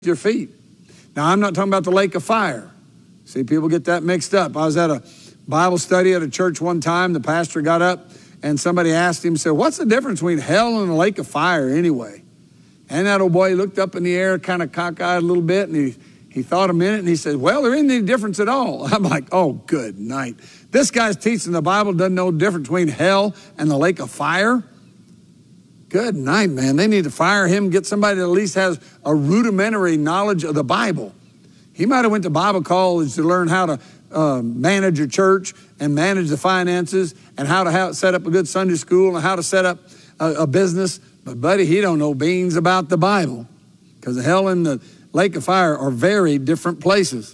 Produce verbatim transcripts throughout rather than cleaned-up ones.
your feet. Now, I'm not talking about the lake of fire. See, people get that mixed up. I was at a Bible study at a church one time. The pastor got up and somebody asked him, said, what's the difference between hell and the lake of fire anyway? And that old boy looked up in the air, kind of cockeyed a little bit, and he, he thought a minute, and he said, well, there isn't any difference at all. I'm like, oh, good night. This guy's teaching the Bible, doesn't know the difference between hell and the lake of fire. Good night, man. They need to fire him, get somebody that at least has a rudimentary knowledge of the Bible. He might have went to Bible college to learn how to uh, manage a church and manage the finances and how to have, set up a good Sunday school and how to set up a, a business. But, buddy, he don't know beans about the Bible, because hell and the lake of fire are very different places.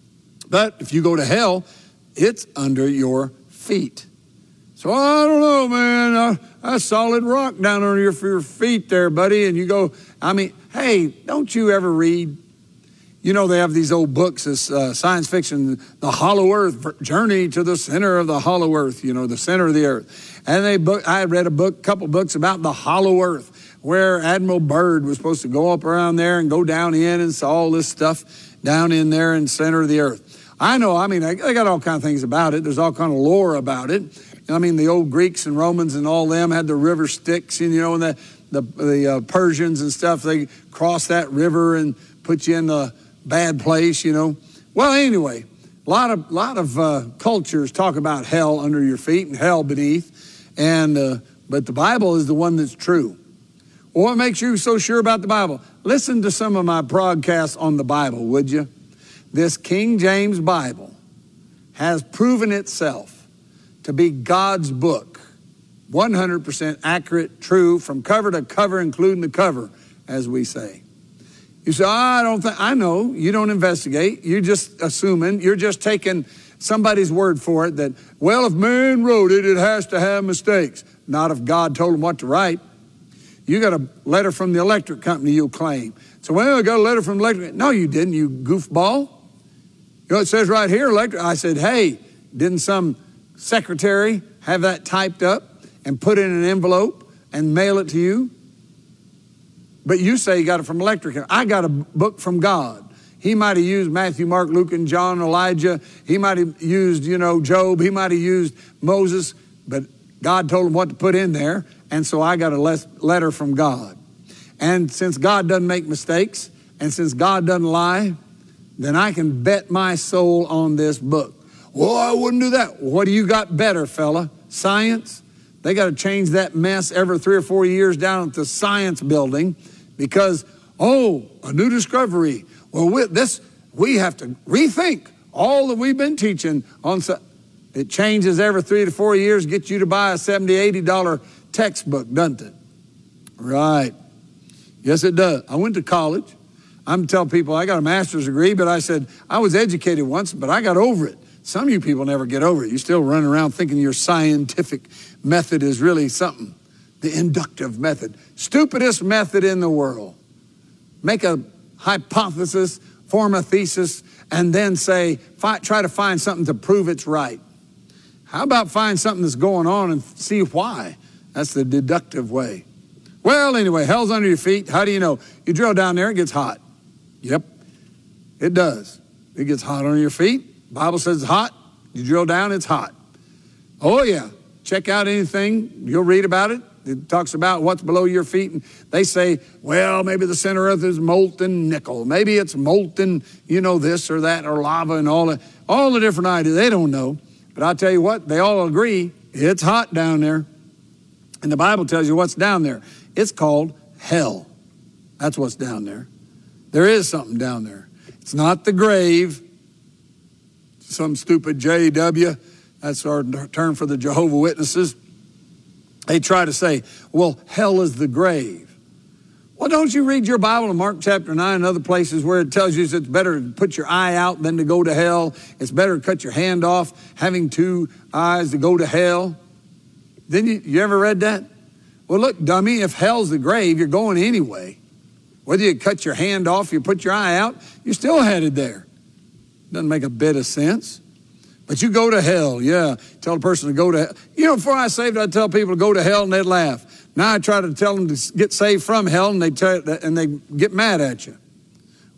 But if you go to hell, it's under your feet. So I don't know, man. Uh, that's solid rock down under your, your feet there, buddy. And you go, I mean, hey, don't you ever read? You know, they have these old books, this uh, science fiction, The Hollow Earth, Journey to the Center of the Hollow Earth, you know, the center of the earth. And they book, I read a book, couple books about the Hollow Earth, where Admiral Byrd was supposed to go up around there and go down in and saw all this stuff down in there in the center of the earth. I know, I mean, they got all kinds of things about it. There's all kind of lore about it. I mean, the old Greeks and Romans and all them had the river Styx, and, you know, and the, the, the uh, Persians and stuff, they crossed that river and put you in the bad place, you know. Well, anyway, a lot of, lot of uh, cultures talk about hell under your feet and hell beneath, and uh, but the Bible is the one that's true. Well, what makes you so sure about the Bible? Listen to some of my broadcasts on the Bible, would you? This King James Bible has proven itself to be God's book, one hundred percent accurate, true, from cover to cover, including the cover, as we say. You say, oh, I don't think, I know, you don't investigate. You're just assuming, you're just taking somebody's word for it that, well, if man wrote it, it has to have mistakes. Not if God told him what to write. You got a letter from the electric company, you'll claim. So, well, I got a letter from the electric. No, you didn't, you goofball. You know, it says right here, electric. I said, hey, didn't some secretary have that typed up and put it in an envelope and mail it to you? But you say you got it from electric. I got a book from God. He might have used Matthew, Mark, Luke, and John, Elijah. He might have used, you know, Job. He might have used Moses. But God told him what to put in there. And so I got a letter from God. And since God doesn't make mistakes, and since God doesn't lie, then I can bet my soul on this book. Well, I wouldn't do that. What do you got better, fella? Science? They got to change that mess every three or four years down at the science building because, oh, a new discovery. Well, with this, we have to rethink all that we've been teaching on. It changes every three to four years, gets you to buy a seventy dollars, eighty dollars textbook, doesn't it? Right. Yes, it does. I went to college. I'm telling people I got a master's degree, but I said I was educated once, but I got over it. Some of you people never get over it. You still run around thinking your scientific method is really something. The inductive method. Stupidest method in the world. Make a hypothesis, form a thesis, and then say, fi- try to find something to prove it's right. How about find something that's going on and see why? That's the deductive way. Well, anyway, hell's under your feet. How do you know? You drill down there, it gets hot. Yep, it does. It gets hot under your feet. Bible says it's hot. You drill down, it's hot. Oh, yeah. Check out anything. You'll read about it. It talks about what's below your feet. And they say, well, maybe the center of it is molten nickel. Maybe it's molten, you know, this or that or lava and all the, all the different ideas. They don't know. But I'll tell you what, they all agree it's hot down there. And the Bible tells you what's down there. It's called hell. That's what's down there. There is something down there. It's not the grave. Some stupid J W, that's our term for the Jehovah's Witnesses. They try to say, well, hell is the grave. Well, don't you read your Bible in Mark chapter nine and other places where it tells you it's better to put your eye out than to go to hell? It's better to cut your hand off having two eyes to go to hell. Didn't you, you ever read that? Well, look, dummy, if hell's the grave, you're going anyway. Whether you cut your hand off, you put your eye out, you're still headed there. Doesn't make a bit of sense. But you go to hell, yeah. Tell a person to go to hell. You know, before I saved, I'd tell people to go to hell and they'd laugh. Now I try to tell them to get saved from hell and they tell, and they get mad at you.